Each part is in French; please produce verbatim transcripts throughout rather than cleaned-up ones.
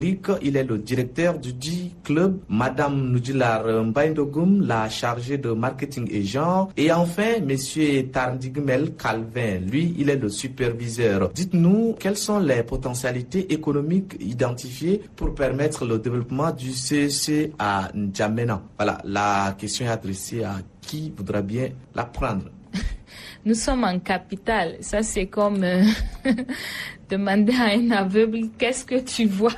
Il est le directeur du dit club. Madame Nudjilar Mbaïndogoum, la chargée de marketing et genre. Et enfin, Monsieur Tarndigmel Calvin, lui, il est le superviseur. Dites-nous, quelles sont les potentialités économiques identifiées pour permettre le développement du C E C à N'Djamena? Voilà, la question est adressée à qui voudra bien la prendre. Nous sommes en capitale. Ça, c'est comme euh, demander à un aveugle qu'est-ce que tu vois.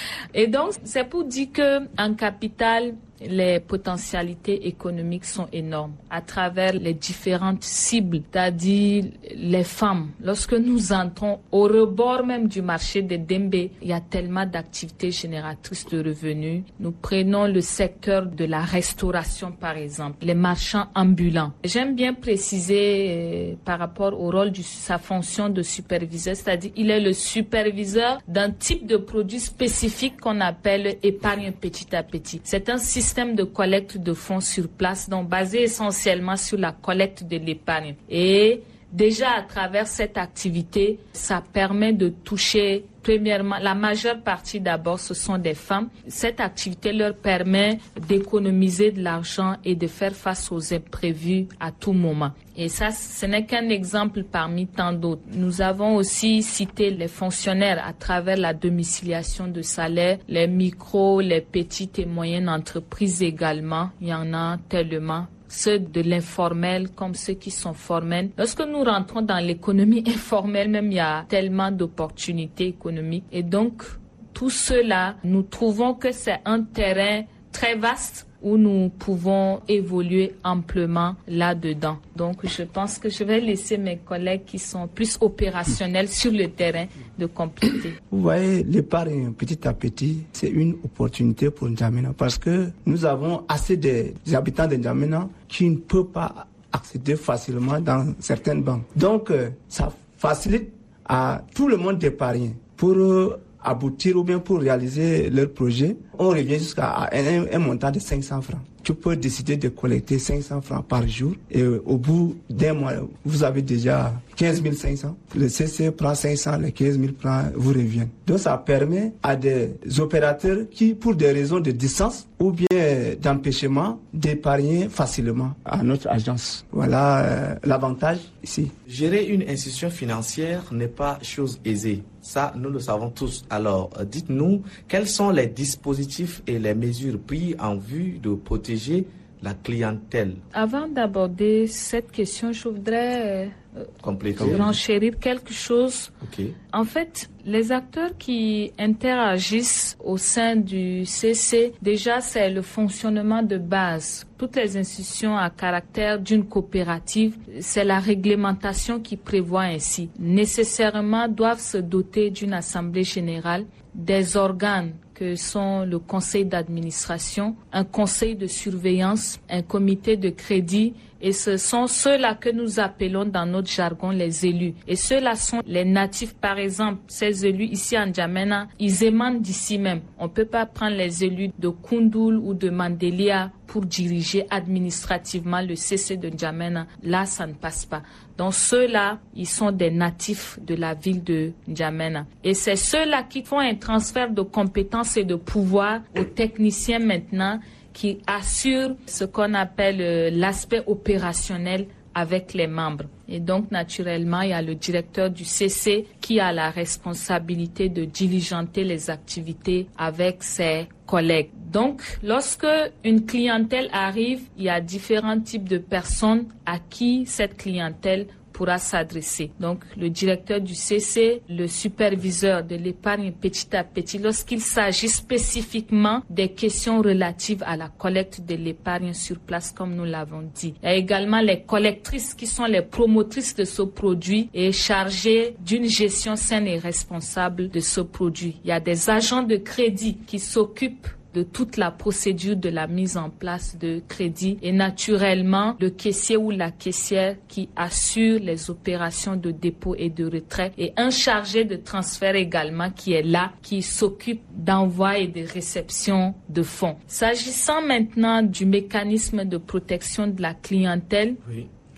Et donc, c'est pour dire que en capitale, les potentialités économiques sont énormes à travers les différentes cibles, c'est-à-dire les femmes. Lorsque nous entrons au rebord même du marché de Dembe, il y a tellement d'activités génératrices de revenus. Nous prenons le secteur de la restauration, par exemple, les marchands ambulants. J'aime bien préciser euh, par rapport au rôle de sa fonction de superviseur, c'est-à-dire il est le superviseur d'un type de produit spécifique qu'on appelle épargne petit à petit. C'est un système système de collecte de fonds sur place, donc basé essentiellement sur la collecte de l'épargne. Et déjà à travers cette activité, ça permet de toucher, premièrement, la majeure partie d'abord, ce sont des femmes. Cette activité leur permet d'économiser de l'argent et de faire face aux imprévus à tout moment. Et ça, ce n'est qu'un exemple parmi tant d'autres. Nous avons aussi cité les fonctionnaires à travers la domiciliation de salaire, les micros, les petites et moyennes entreprises également. Il y en a tellement. Ceux de l'informel comme ceux qui sont formels. Lorsque nous rentrons dans l'économie informelle, même il y a tellement d'opportunités économiques. Et donc, tout cela, nous trouvons que c'est un terrain très vaste où nous pouvons évoluer amplement là-dedans. Donc, je pense que je vais laisser mes collègues qui sont plus opérationnels sur le terrain de compléter. Vous voyez, l'épargne petit à petit, c'est une opportunité pour N'Djamena parce que nous avons assez des habitants de N'Djamena qui ne peuvent pas accéder facilement dans certaines banques. Donc, ça facilite à tout le monde d'épargner pour aboutir ou bien pour réaliser leur projet. On revient jusqu'à un, un montant de cinq cents francs. Tu peux décider de collecter cinq cents francs par jour et au bout d'un mois, vous avez déjà quinze mille cinq cents. Le C C prend cinq cents, les quinze mille francs vous reviennent. Donc ça permet à des opérateurs qui, pour des raisons de distance ou bien d'empêchement, d'épargner facilement à notre agence. Voilà euh, l'avantage ici. Gérer une institution financière n'est pas chose aisée. Ça, nous le savons tous. Alors, euh, dites-nous, quels sont les dispositifs et les mesures prises en vue de protéger la clientèle? Avant d'aborder cette question, je voudrais euh, renchérir quelque chose. Okay. En fait, les acteurs qui interagissent au sein du C C, déjà, c'est le fonctionnement de base. Toutes les institutions à caractère d'une coopérative, c'est la réglementation qui prévoit ainsi. Nécessairement doivent se doter d'une assemblée générale, des organes que sont le conseil d'administration, un conseil de surveillance, un comité de crédit, et ce sont ceux-là que nous appelons dans notre jargon les élus. Et ceux-là sont les natifs, par exemple, ces élus ici en N'Djamena, ils émanent d'ici même. On ne peut pas prendre les élus de Koundoul ou de Mandelia pour diriger administrativement le C C de N'Djamena. Là, ça ne passe pas. Donc ceux-là, ils sont des natifs de la ville de N'Djamena. Et c'est ceux-là qui font un transfert de compétences et de pouvoir aux techniciens maintenant qui assurent ce qu'on appelle euh, l'aspect opérationnel avec les membres. Et donc, naturellement, il y a le directeur du C C qui a la responsabilité de diligenter les activités avec ses collègues. Donc, lorsque une clientèle arrive, il y a différents types de personnes à qui cette clientèle pourra s'adresser. Donc, le directeur du C C, le superviseur de l'épargne petit à petit, lorsqu'il s'agit spécifiquement des questions relatives à la collecte de l'épargne sur place, comme nous l'avons dit. Il y a également les collectrices qui sont les promotrices de ce produit et chargées d'une gestion saine et responsable de ce produit. Il y a des agents de crédit qui s'occupent de toute la procédure de la mise en place de crédit et naturellement le caissier ou la caissière qui assure les opérations de dépôt et de retrait et un chargé de transfert également qui est là, qui s'occupe d'envoi et de réception de fonds. S'agissant maintenant du mécanisme de protection de la clientèle, oui.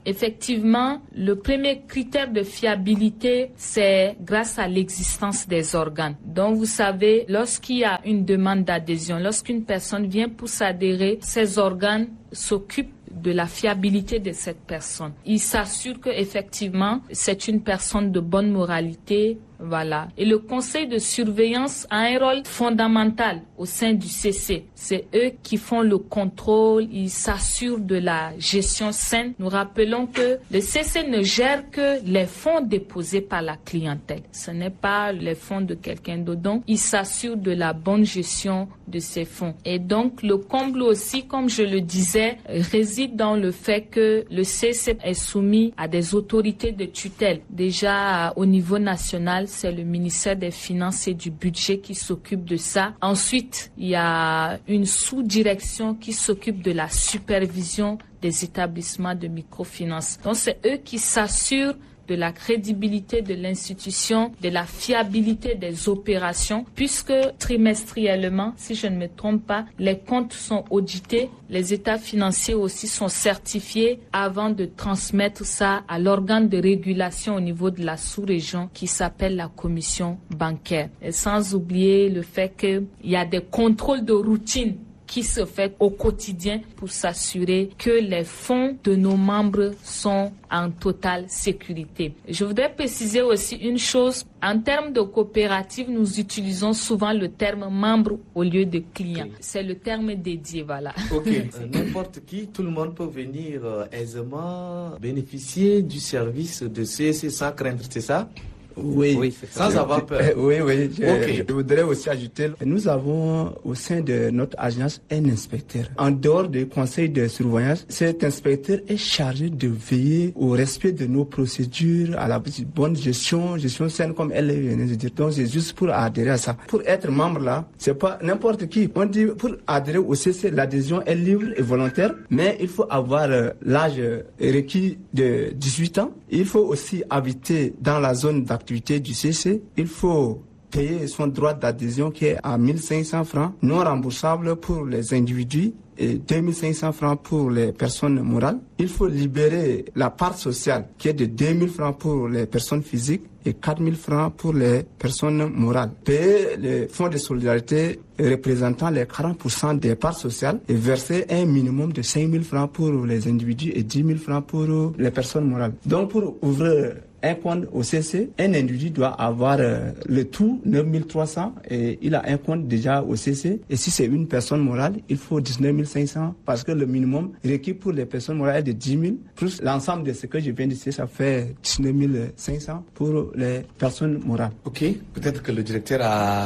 Effectivement, le premier critère de fiabilité, c'est grâce à l'existence des organes. Donc, vous savez, lorsqu'il y a une demande d'adhésion, lorsqu'une personne vient pour s'adhérer, ces organes s'occupent de la fiabilité de cette personne. Il s'assure que effectivement c'est une personne de bonne moralité, voilà. Et le conseil de surveillance a un rôle fondamental au sein du C C. C'est eux qui font le contrôle, ils s'assurent de la gestion saine. Nous rappelons que le C C ne gère que les fonds déposés par la clientèle. Ce n'est pas les fonds de quelqu'un d'autre. Donc, il s'assure de la bonne gestion de ces fonds. Et donc, le comble aussi, comme je le disais, réside dans le fait que le C C est soumis à des autorités de tutelle. Déjà, au niveau national, c'est le ministère des Finances et du Budget qui s'occupe de ça. Ensuite, il y a une sous-direction qui s'occupe de la supervision des établissements de microfinance. Donc, c'est eux qui s'assurent de la crédibilité de l'institution, de la fiabilité des opérations, puisque trimestriellement, si je ne me trompe pas, les comptes sont audités, les états financiers aussi sont certifiés avant de transmettre ça à l'organe de régulation au niveau de la sous-région qui s'appelle la commission bancaire. Et sans oublier le fait qu'il y a des contrôles de routine qui se fait au quotidien pour s'assurer que les fonds de nos membres sont en totale sécurité. Je voudrais préciser aussi une chose. En termes de coopérative, nous utilisons souvent le terme membre au lieu de client. Okay. C'est le terme dédié, voilà. Ok, euh, n'importe qui, tout le monde peut venir euh, aisément bénéficier du service de C S C sans craindre, c'est ça? Oui, oui sans avoir peur. Oui, oui. Je, okay. je voudrais aussi ajouter, nous avons au sein de notre agence un inspecteur. En dehors du conseil de surveillance, cet inspecteur est chargé de veiller au respect de nos procédures, à la bonne gestion, gestion saine comme elle vient de dire. Donc c'est juste pour adhérer à ça. Pour être membre là, c'est pas n'importe qui. On dit pour adhérer au C C, l'adhésion est libre et volontaire, mais il faut avoir euh, l'âge requis de dix-huit ans. Il faut aussi habiter dans la zone d'activité du C C, il faut payer son droit d'adhésion qui est à mille cinq cents francs, non remboursable pour les individus et deux mille cinq cents francs pour les personnes morales. Il faut libérer la part sociale qui est de deux mille francs pour les personnes physiques et quatre mille francs pour les personnes morales. Payer les fonds de solidarité représentant les quarante pour cent des parts sociales et verser un minimum de cinq mille francs pour les individus et dix mille francs pour les personnes morales. Donc pour ouvrir un compte au C C, un individu doit avoir euh, le tout neuf mille trois cents et il a un compte déjà au C C. Et si c'est une personne morale, il faut dix-neuf mille cinq cents parce que le minimum requis pour les personnes morales est de dix mille. Plus l'ensemble de ce que je viens de dire, ça fait dix-neuf mille cinq cents pour les personnes morales. Ok, peut-être que le directeur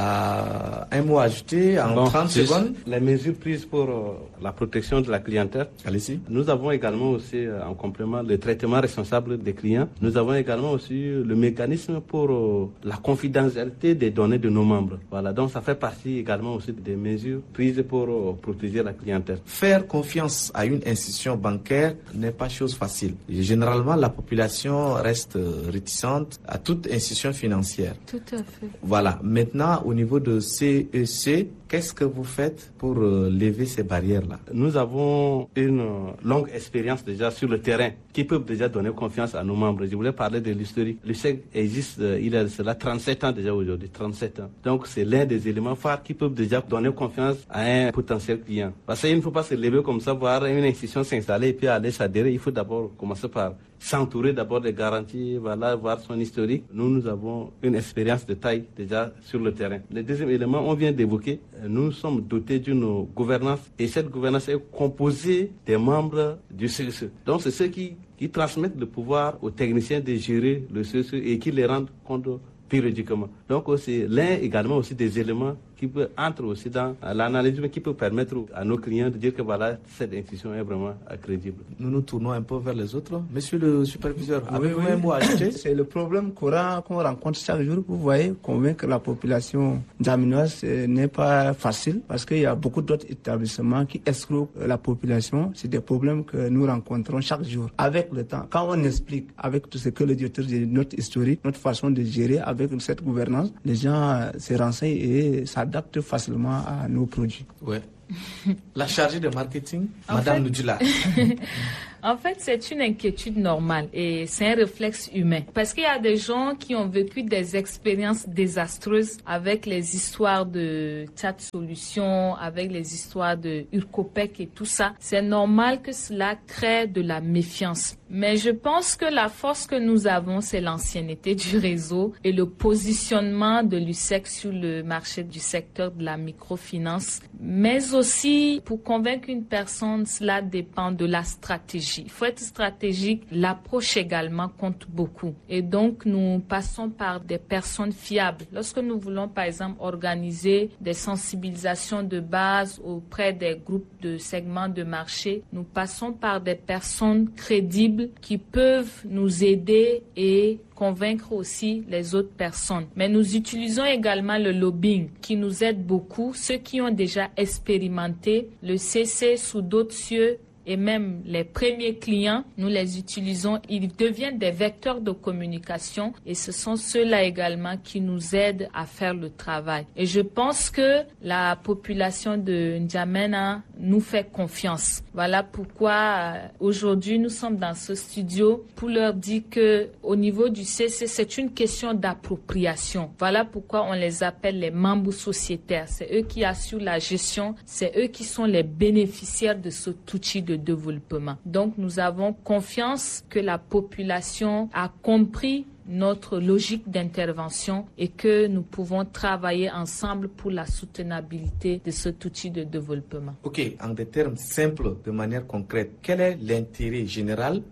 a un mot à ajouter en bon, trente secondes. Les mesures prises pour euh, la protection de la clientèle. Allez-y. Nous avons également aussi euh, en complément le traitement responsable des clients. Nous avons également aussi le mécanisme pour euh, la confidentialité des données de nos membres. Voilà, donc ça fait partie également aussi des mesures prises pour euh, protéger la clientèle. Faire confiance à une institution bancaire n'est pas chose facile. Et généralement, la population reste réticente à toute institution financière. Tout à fait. Voilà, maintenant au niveau de C E C, qu'est-ce que vous faites pour euh, lever ces barrières-là? Nous avons une euh, longue expérience déjà sur le terrain qui peut déjà donner confiance à nos membres. Je voulais parler de l'historique. Le C E C existe, euh, il a cela trente-sept ans déjà aujourd'hui, trente-sept ans. Donc c'est l'un des éléments phares qui peuvent déjà donner confiance à un potentiel client. Parce qu'il ne faut pas se lever comme ça, voir une institution s'installer et puis aller s'adhérer. Il faut d'abord commencer par s'entourer d'abord des garanties, voilà, voir son historique. Nous, nous avons une expérience de taille déjà sur le terrain. Le deuxième élément, on vient d'évoquer, nous sommes dotés d'une gouvernance et cette gouvernance est composée des membres du C E C. Donc c'est ceux qui, qui transmettent le pouvoir aux techniciens de gérer le C E C et qui les rendent compte périodiquement. Donc c'est l'un également aussi des éléments qui peut entrer aussi dans l'analyse, mais qui peut permettre à nos clients de dire que voilà, cette institution est vraiment crédible. Nous nous tournons un peu vers les autres. Monsieur le superviseur, oui, avez-vous oui. un mot à ajouter? C'est le problème qu'on rencontre chaque jour. Vous voyez, convaincre la population djaminoise n'est pas facile parce qu'il y a beaucoup d'autres établissements qui escroquent la population. C'est des problèmes que nous rencontrons chaque jour. Avec le temps, quand on explique avec tout ce que le directeur dit, notre historique, notre façon de gérer avec cette gouvernance, les gens se renseignent et s'adaptent facilement à nos produits. Ouais. La chargée de marketing, en Madame fait, Nudjila. En fait, c'est une inquiétude normale et c'est un réflexe humain. Parce qu'il y a des gens qui ont vécu des expériences désastreuses avec les histoires de chat solutions, avec les histoires de Urcopec et tout ça. C'est normal que cela crée de la méfiance. Mais je pense que la force que nous avons, c'est l'ancienneté du réseau et le positionnement de l'U S E C sur le marché du secteur de la microfinance. Mais aussi, pour convaincre une personne, cela dépend de la stratégie. Il faut être stratégique. L'approche également compte beaucoup. Et donc, nous passons par des personnes fiables. Lorsque nous voulons, par exemple, organiser des sensibilisations de base auprès des groupes de segments de marché, nous passons par des personnes crédibles qui peuvent nous aider et convaincre aussi les autres personnes. Mais nous utilisons également le lobbying qui nous aide beaucoup. Ceux qui ont déjà expérimenté le C C sous d'autres cieux et même les premiers clients, nous les utilisons. Ils deviennent des vecteurs de communication et ce sont ceux-là également qui nous aident à faire le travail. Et je pense que la population de N'Djamena nous fait confiance. Voilà pourquoi euh, aujourd'hui nous sommes dans ce studio pour leur dire que au niveau du C C, c'est une question d'appropriation. Voilà pourquoi on les appelle les membres sociétaires. C'est eux qui assurent la gestion, c'est eux qui sont les bénéficiaires de cet outil de développement. Donc nous avons confiance que la population a compris notre logique d'intervention et que nous pouvons travailler ensemble pour la soutenabilité de cet outil de développement. Ok, en des termes simples, de manière concrète, quel est l'intérêt général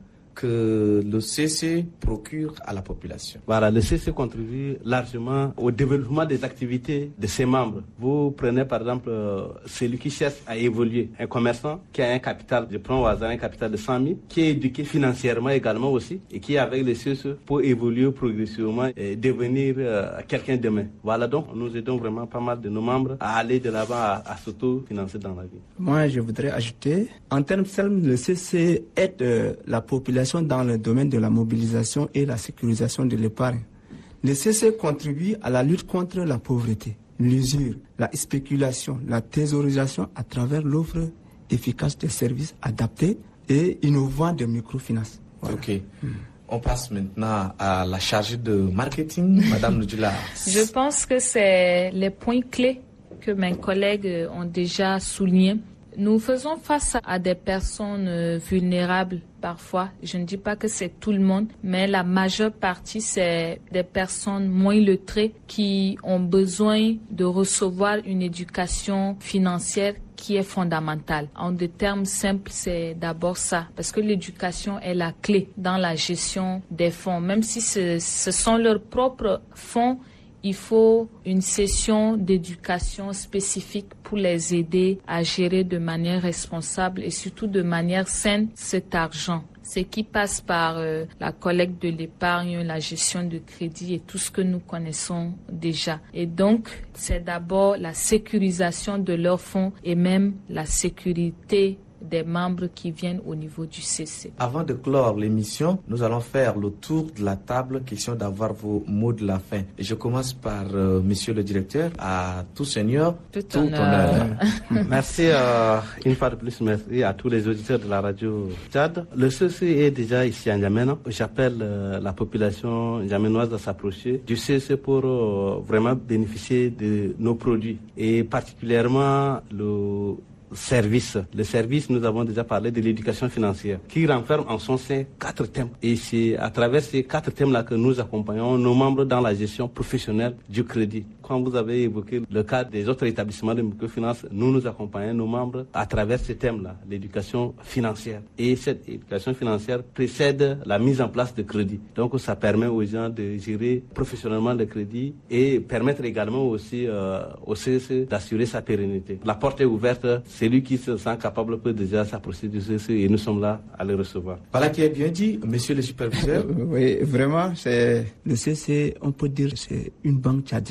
que le C C procure à la population? Voilà, le C C contribue largement au développement des activités de ses membres. Vous prenez par exemple euh, celui qui cherche à évoluer, un commerçant qui a un capital, je prends au hasard un capital de cent mille, qui est éduqué financièrement également aussi et qui avec le C C pour évoluer progressivement et devenir euh, quelqu'un demain. Voilà, donc nous aidons vraiment pas mal de nos membres à aller de l'avant, à, à s'auto-financer dans la vie. Moi, je voudrais ajouter, en termes simples, le C C aide euh, la population dans le domaine de la mobilisation et la sécurisation de l'épargne. Le C C contribue à la lutte contre la pauvreté, l'usure, la spéculation, la thésaurisation à travers l'offre efficace de services adaptés et innovants de microfinance. Voilà. Ok. Hmm. On passe maintenant à la chargée de marketing, Madame Nudjila. Je pense que c'est les points clés que mes collègues ont déjà soulignés. Nous faisons face à des personnes vulnérables parfois. Je ne dis pas que c'est tout le monde, mais la majeure partie, c'est des personnes moins lettrées qui ont besoin de recevoir une éducation financière qui est fondamentale. En des termes simples, c'est d'abord ça, parce que l'éducation est la clé dans la gestion des fonds. Même si ce, ce sont leurs propres fonds, il faut une session d'éducation spécifique pour les aider à gérer de manière responsable et surtout de manière saine cet argent. Ce qui passe par euh, la collecte de l'épargne, la gestion de crédit et tout ce que nous connaissons déjà. Et donc, c'est d'abord la sécurisation de leurs fonds et même la sécurité des membres qui viennent au niveau du C C. Avant de clore l'émission, nous allons faire le tour de la table, question d'avoir vos mots de la fin. Et je commence par euh, monsieur le directeur, à tout seigneur, tout, tout honneur. honneur. Merci euh, une fois de plus, merci à tous les auditeurs de la radio Tchad. Le C C est déjà ici à N'Djamena. J'appelle euh, la population n'djamenoise à s'approcher du C C pour euh, vraiment bénéficier de nos produits et particulièrement le service. Le service, nous avons déjà parlé de l'éducation financière, qui renferme en son sein quatre thèmes. Et c'est à travers ces quatre thèmes-là que nous accompagnons nos membres dans la gestion professionnelle du crédit. Quand vous avez évoqué le cas des autres établissements de microfinance, nous nous accompagnons nos membres à travers ces thèmes-là, l'éducation financière. Et cette éducation financière précède la mise en place de crédit. Donc ça permet aux gens de gérer professionnellement le crédit et permettre également aussi euh, au C C d'assurer sa pérennité. La porte est ouverte. Celui qui se sent capable peut déjà s'approcher du C C et nous sommes là à le recevoir. Voilà qui est bien dit, monsieur le superviseur. Oui, vraiment, c'est le C C, on peut dire, c'est une banque tchadienne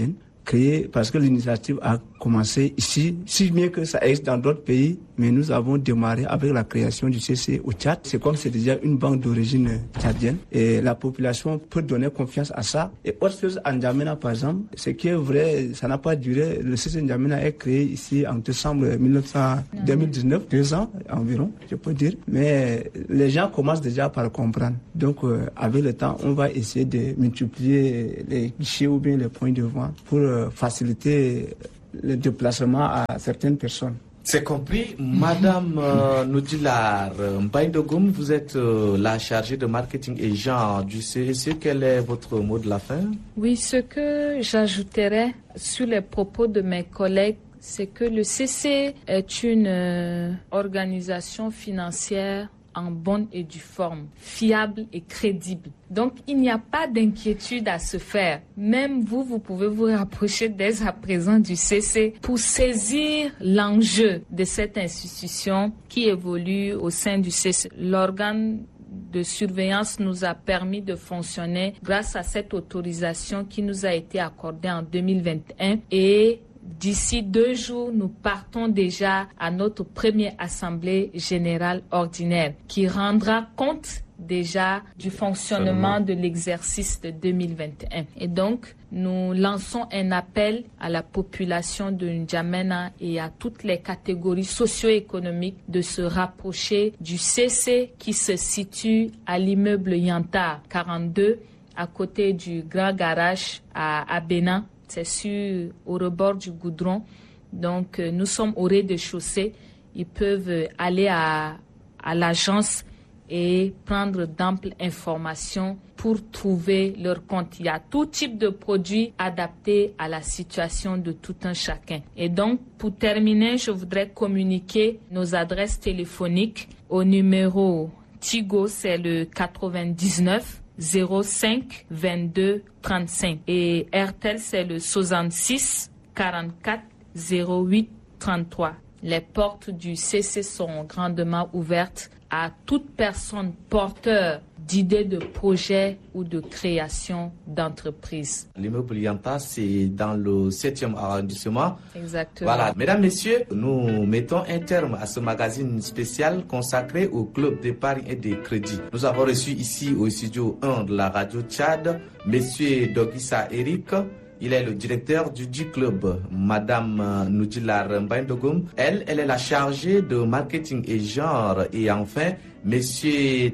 créé, parce que l'initiative a commencé ici, si bien que ça existe dans d'autres pays, mais nous avons démarré avec la création du C C au Tchad. C'est comme c'est déjà une banque d'origine tchadienne et la population peut donner confiance à ça. Et autre chose, en N'Djamena par exemple, ce qui est vrai, ça n'a pas duré. Le C C N'Djamena est créé ici en décembre deux mille dix-neuf, deux ans environ, je peux dire. Mais les gens commencent déjà par comprendre. Donc, euh, avec le temps, on va essayer de multiplier les guichets ou bien les points de vente pour euh, faciliter le déplacement à certaines personnes. C'est compris. Madame euh, Noudilar Mbaïndogoum, vous êtes euh, la chargée de marketing et genre du C S C. Quel est votre mot de la fin? Oui, ce que j'ajouterais sur les propos de mes collègues, c'est que le C C est une euh, organisation financière en bonne et due forme, fiable et crédible. Donc, il n'y a pas d'inquiétude à se faire. Même vous, vous pouvez vous rapprocher dès à présent du C C pour saisir l'enjeu de cette institution qui évolue au sein du C C. L'organe de surveillance nous a permis de fonctionner grâce à cette autorisation qui nous a été accordée en deux mille vingt et un et d'ici deux jours, nous partons déjà à notre première assemblée générale ordinaire qui rendra compte déjà du fonctionnement de l'exercice de deux mille vingt et un. Et donc, nous lançons un appel à la population de N'Djamena et à toutes les catégories socio-économiques de se rapprocher du C C qui se situe à l'immeuble Yantar quarante-deux à côté du Grand Garage à Abena. C'est sur, au rebord du goudron. Donc, euh, nous sommes au rez-de-chaussée. Ils peuvent aller à, à l'agence et prendre d'amples informations pour trouver leur compte. Il y a tout type de produits adaptés à la situation de tout un chacun. Et donc, pour terminer, je voudrais communiquer nos adresses téléphoniques au numéro Tigo, c'est le quatre-vingt-dix-neuf zéro cinq vingt-deux trente-cinq et Airtel c'est le soixante-six quarante-quatre zéro huit trente-trois. Les portes du C C sont grandement ouvertes à toute personne porteur d'idées de projets ou de création d'entreprises. L'immeuble Yanta, c'est dans le septième arrondissement. Exactement. Voilà. Mesdames, Messieurs, nous mettons un terme à ce magazine spécial consacré au club d'épargne et de crédit. Nous avons reçu ici au studio un de la radio Tchad, Monsieur Dogissa Eric. Il est le directeur du D-Club, Madame Noudilar Mbaïndogoum. Elle, elle est la chargée de marketing et genre. Et enfin, Monsieur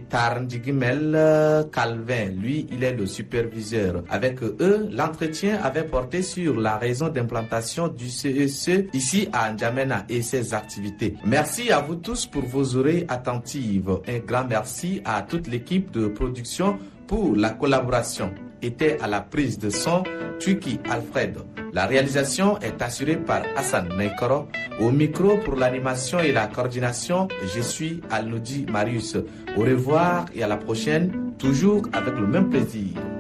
Tarndigimel Calvin, lui, il est le superviseur. Avec eux, l'entretien avait porté sur la raison d'implantation du C E C ici à N'Djamena et ses activités. Merci à vous tous pour vos oreilles attentives. Un grand merci à toute l'équipe de production pour la collaboration. Était à la prise de son Twiki Alfred. La réalisation est assurée par Hassan Nekoro. Au micro pour l'animation et la coordination, je suis Alnoudi Marius. Au revoir et à la prochaine, toujours avec le même plaisir.